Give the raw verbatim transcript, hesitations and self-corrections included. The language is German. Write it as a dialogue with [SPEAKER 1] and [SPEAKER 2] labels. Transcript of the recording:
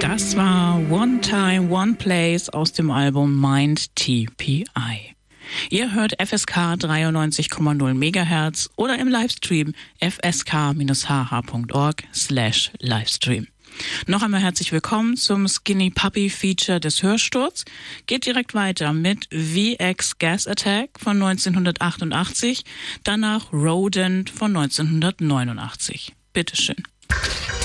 [SPEAKER 1] Das war One Time, One Place aus dem Album Mind T P I. Ihr hört F S K dreiundneunzig Komma null Megahertz oder im Livestream f s k dash h h punkt org slash Livestream. Noch einmal herzlich willkommen zum Skinny Puppy Feature des Hörsturz. Geht direkt weiter mit V X Gas Attack von neunzehnhundertachtundachtzig, danach Rodent von neunzehnhundertneunundachtzig. Bitteschön.